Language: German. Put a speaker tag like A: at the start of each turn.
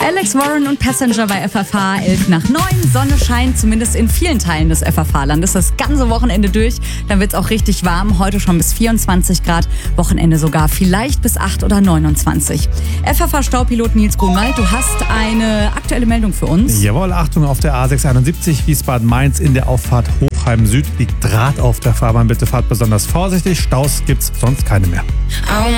A: Alex Warren und Passenger bei FFH, 8:11. Sonne scheint zumindest in vielen Teilen des FFH-Landes das ganze Wochenende durch. Dann wird es auch richtig warm. Heute schon bis 24 Grad. Wochenende sogar vielleicht bis 8 oder 29. FFH-Staupilot Nils Grunwald, du hast eine aktuelle Meldung für uns.
B: Jawohl, Achtung, auf der A671 Wiesbaden-Mainz in der Auffahrt Hochheim Süd liegt Draht auf der Fahrbahn. Bitte fahrt besonders vorsichtig. Staus gibt's sonst keine mehr.